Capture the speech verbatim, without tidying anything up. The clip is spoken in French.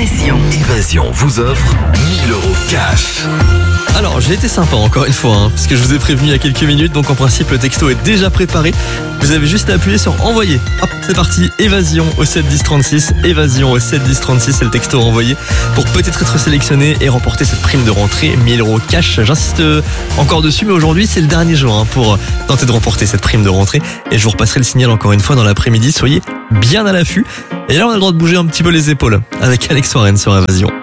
Évasion. Évasion vous offre mille euros cash. Alors, j'ai été sympa encore une fois, hein, parce que je vous ai prévenu il y a quelques minutes, donc en principe le texto est déjà préparé. Vous avez juste à appuyer sur envoyer. Hop, c'est parti, Évasion au sept dix trente-six, Évasion au sept dix trente-six, c'est le texto à envoyer pour peut-être être sélectionné et remporter cette prime de rentrée, mille euros cash. J'insiste encore dessus, mais aujourd'hui c'est le dernier jour hein, pour tenter de remporter cette prime de rentrée. Et je vous repasserai le signal encore une fois dans l'après-midi, soyez bien à l'affût. Et là on a le droit de bouger un petit peu les épaules avec Alex Warren sur Évasion.